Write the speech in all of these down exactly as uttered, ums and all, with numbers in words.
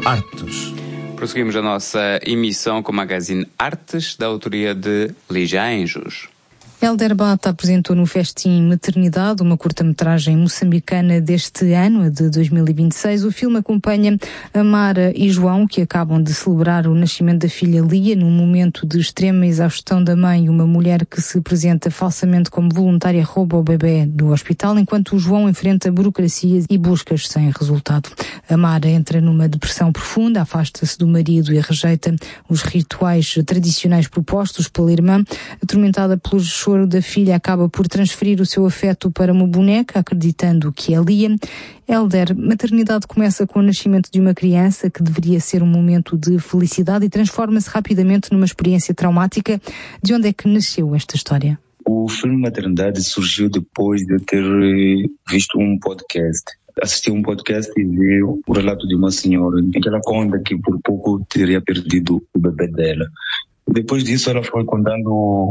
Artes. Prosseguimos a nossa emissão com o magazine Artes, da autoria de Lígia Anjos. Hélder Bata apresentou no Festim Maternidade, uma curta-metragem moçambicana deste ano, de dois mil e vinte e seis. O filme acompanha a Mara e João, que acabam de celebrar o nascimento da filha Lia, num momento de extrema exaustão da mãe. Uma mulher que se apresenta falsamente como voluntária rouba o bebê do hospital, enquanto o João enfrenta burocracias e buscas sem resultado. A Mara entra numa depressão profunda, afasta-se do marido e rejeita os rituais tradicionais propostos pela irmã. Atormentada pelos choro da filha, acaba por transferir o seu afeto para uma boneca, acreditando que é Lia. Hélder, maternidade começa com o nascimento de uma criança que deveria ser um momento de felicidade e transforma-se rapidamente numa experiência traumática. De onde é que nasceu esta história? O filme Maternidade surgiu depois de eu ter visto um podcast. Assisti um podcast e vi o relato de uma senhora em que ela conta que por pouco teria perdido o bebê dela. Depois disso, ela foi contando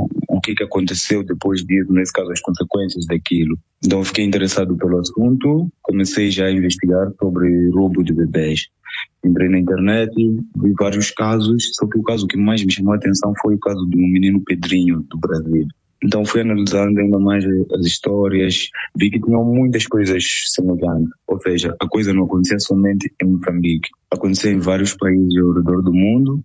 o que, que aconteceu depois disso, nesse caso, as consequências daquilo. Então, eu fiquei interessado pelo assunto, comecei já a investigar sobre roubo de bebês. Entrei na internet, vi vários casos, só que o caso que mais me chamou a atenção foi o caso de um menino Pedrinho, do Brasil. Então, fui analisando ainda mais as histórias, vi que tinham muitas coisas semelhantes. Ou seja, a coisa não acontecia somente em Moçambique, acontecia em vários países ao redor do mundo,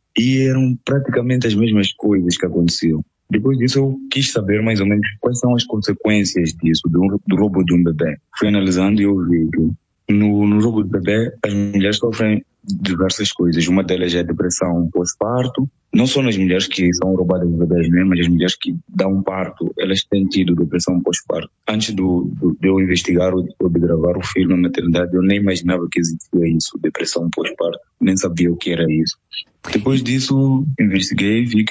e eram praticamente as mesmas coisas que aconteciam. Depois disso, eu quis saber mais ou menos quais são as consequências disso, do, do roubo de um bebê. Fui analisando e eu vi que no, no roubo de bebê, as mulheres sofrem diversas coisas. Uma delas é a depressão pós-parto. Não só nas mulheres que são roubadas de bebês, né? Mas as mulheres que dão parto, elas têm tido depressão pós-parto. Antes do, do, de eu investigar ou de gravar o filme Maternidade, eu nem imaginava que existia isso, depressão pós-parto. Nem sabia o que era isso. Depois disso, investiguei e vi que